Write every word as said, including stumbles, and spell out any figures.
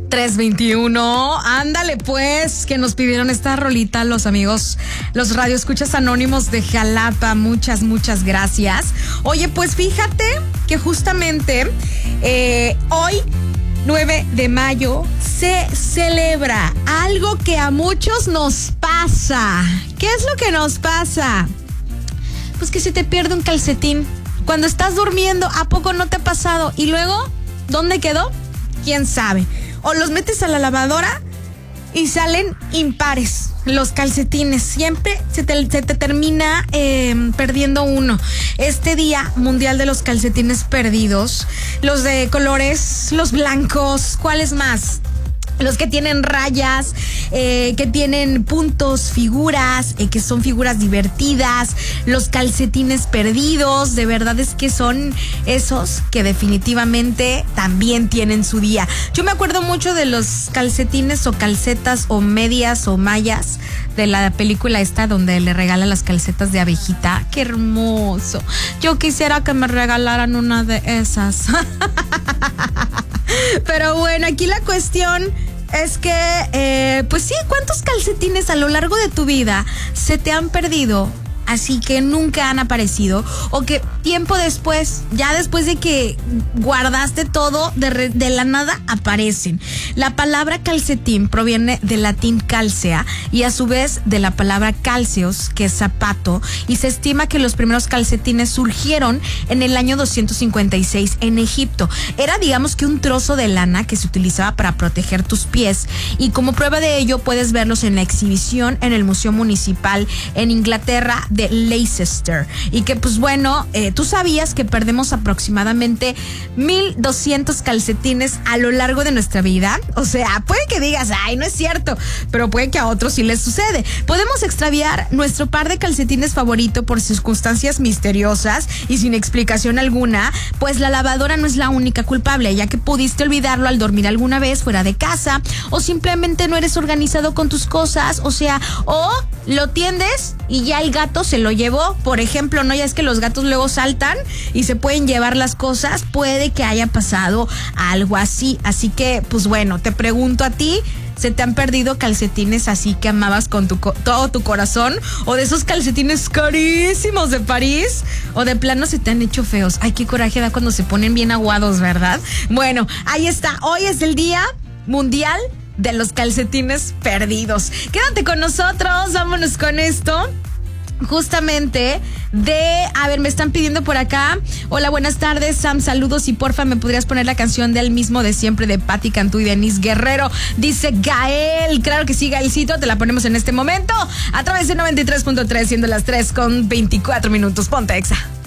tres veintiuno. Ándale pues, que nos pidieron esta rolita los amigos, los radioescuchas anónimos de Jalapa. Muchas, muchas gracias. Oye, pues fíjate que justamente eh, hoy, nueve de mayo, se celebra algo que a muchos nos pasa. ¿Qué es lo que nos pasa? Pues que se te pierde un calcetín. Cuando estás durmiendo, ¿a poco no te ha pasado? Y luego, ¿dónde quedó? ¿Quién sabe? O los metes a la lavadora y salen impares los calcetines. Siempre se te, se te termina eh, perdiendo uno. Este Día Mundial de los Calcetines Perdidos, los de colores, los blancos, ¿cuáles más? Los que tienen rayas, eh, que tienen puntos, figuras, eh, que son figuras divertidas, los calcetines perdidos, de verdad es que son esos que definitivamente también tienen su día. Yo me acuerdo mucho de los calcetines o calcetas o medias o mallas de la película esta donde le regalan las calcetas de abejita. ¡Qué hermoso! Yo quisiera que me regalaran una de esas. Pero bueno, aquí la cuestión es que, eh, pues sí, ¿cuántos calcetines a lo largo de tu vida se te han perdido? Así que nunca han aparecido, o que tiempo después, ya después de que guardaste todo, de, re, de la nada aparecen. La palabra calcetín proviene del latín calcea y a su vez de la palabra calceos, que es zapato, y se estima que los primeros calcetines surgieron en el año doscientos cincuenta y seis en Egipto. Era, digamos, que un trozo de lana que se utilizaba para proteger tus pies, y como prueba de ello puedes verlos en la exhibición en el Museo Municipal en Inglaterra de Leicester. Y que pues bueno, eh, tú sabías que perdemos aproximadamente mil doscientos calcetines a lo largo de nuestra vida. O sea, puede que digas, ay, no es cierto, pero puede que a otros sí les sucede. Podemos extraviar nuestro par de calcetines favorito por circunstancias misteriosas y sin explicación alguna, pues la lavadora no es la única culpable, ya que pudiste olvidarlo al dormir alguna vez fuera de casa, o simplemente no eres organizado con tus cosas, o sea, o lo tiendes y ya el gato se lo llevó, por ejemplo, ¿no? Ya es que los gatos luego saltan y se pueden llevar las cosas. Puede que haya pasado algo así. Así que, pues bueno, te pregunto a ti, ¿se te han perdido calcetines así que amabas con tu co- todo tu corazón? ¿O de esos calcetines carísimos de París? ¿O de plano se te han hecho feos? Ay, qué coraje da cuando se ponen bien aguados, ¿verdad? Bueno, ahí está. Hoy es el Día Mundial de los Calcetines Perdidos. Quédate con nosotros, vámonos con esto. Justamente de, a ver, me están pidiendo por acá. Hola, buenas tardes, Sam, saludos, y porfa me podrías poner la canción del mismo de siempre de Patti Cantú y Denise Guerrero, dice Gael. Claro que sí, Gaelcito, te la ponemos en este momento a través de noventa y tres punto tres, siendo las tres con veinticuatro minutos. Ponte Exa.